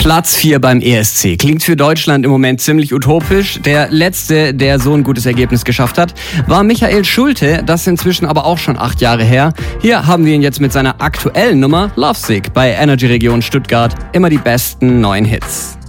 Platz 4 beim ESC. Klingt für Deutschland im Moment ziemlich utopisch. Der letzte, der so ein gutes Ergebnis geschafft hat, war Michael Schulte. Das ist inzwischen aber auch schon 8 Jahre her. Hier haben wir ihn jetzt mit seiner aktuellen Nummer Lovesick bei Energy Region Stuttgart. Immer die besten neuen Hits.